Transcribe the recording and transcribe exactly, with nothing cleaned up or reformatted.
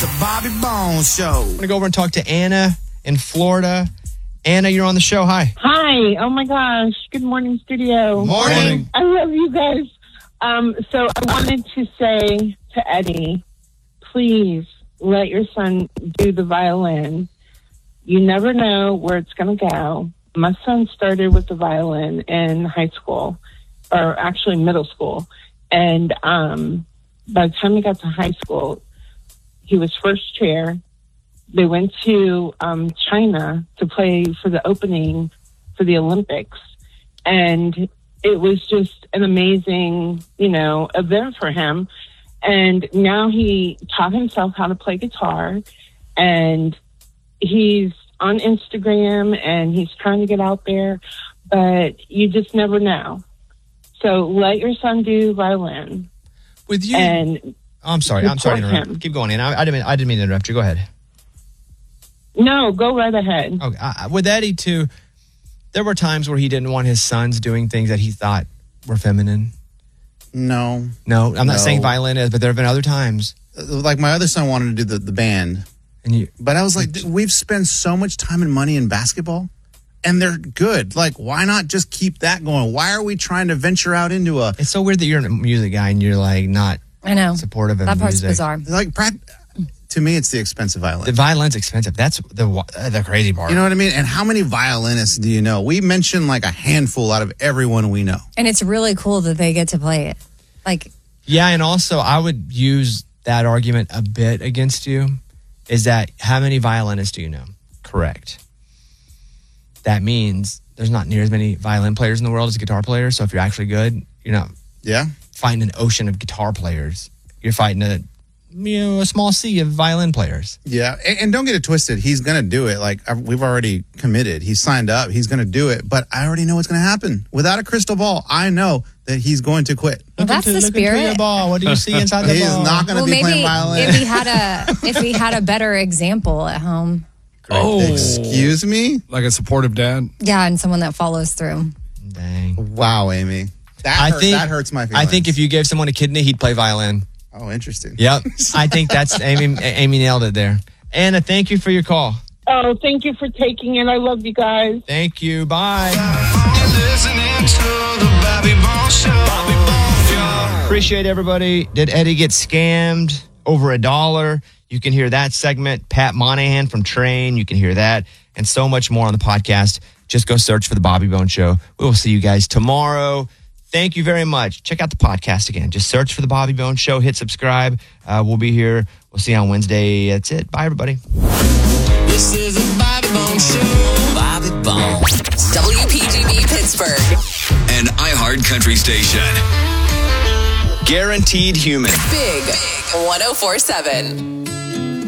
the Bobby Bones Show. I'm going to go over and talk to Anna in Florida. Anna, you're on the show. Hi. Hi. Oh, my gosh. Good morning, studio. Morning. I love you guys. Um, so I wanted to say to Eddie, please let your son do the violin. You never know where it's going to go. My son started with the violin in high school, or actually middle school. And um, by the time he got to high school, he was first chair. They went to um, China to play for the opening for the Olympics. And it was just an amazing, you know, event for him. And now he taught himself how to play guitar. And he's on Instagram and he's trying to get out there. But you just never know. So let your son do violin. With you. And I'm sorry. I'm sorry to interrupt. him. Keep going, Anna. I, I, didn't mean, I didn't mean to interrupt you. Go ahead. No, go right ahead. Okay. Uh, with Eddie, too, there were times where he didn't want his sons doing things that he thought were feminine. No. No, I'm not No. saying violin is, but there have been other times. Like my other son wanted to do the, the band. And you, but I was like, dude, we've spent so much time and money in basketball and they're good. Like, why not just keep that going? Why are we trying to venture out into a... It's so weird that you're a music guy and you're like not I know. supportive of That part's music. bizarre. Like, to me, it's the expensive violin. The violin's expensive. That's the uh, the crazy part. You know what I mean? And how many violinists do you know? We mentioned like a handful out of everyone we know. And it's really cool that they get to play it. Like, Yeah, and also I would use that argument a bit against you. Is that how many violinists do you know? Correct. That means there's not near as many violin players in the world as guitar players. So if you're actually good, you're not yeah. fighting an ocean of guitar players. You're fighting a you know a small sea of violin players. Yeah, and, and don't get it twisted. He's going to do it. Like, we've already committed. He's signed up. He's going to do it. But I already know what's going to happen. Without a crystal ball, I know that he's going to quit. well, that's the spirit. Ball. What do you see inside the He's ball? not going to Well, be maybe playing violin. if he had a if he had a better example at home. Oh. Excuse me? Like a supportive dad? Yeah, and someone that follows through. Dang. Wow, Amy. That, I hurt, think, that hurts my feelings. I think if you gave someone a kidney, he'd play violin. Oh, interesting. Yep. I think that's Amy. Amy nailed it there. Anna, thank you for your call. Oh, thank you for taking it. I love you guys. Thank you. Bye. Appreciate everybody. Did Eddie get scammed over a dollar? You can hear that segment. Pat Monahan from Train. You can hear that and so much more on the podcast. Just go search for The Bobby Bones Show. We will see you guys tomorrow. Thank you very much. Check out the podcast again. Just search for The Bobby Bones Show. Hit subscribe. Uh, we'll be here. We'll see you on Wednesday. That's it. Bye, everybody. This is the Bobby Bones Show. Bobby Bones. W P G B Pittsburgh. An iHeart Country station. Guaranteed human. Big one oh four seven.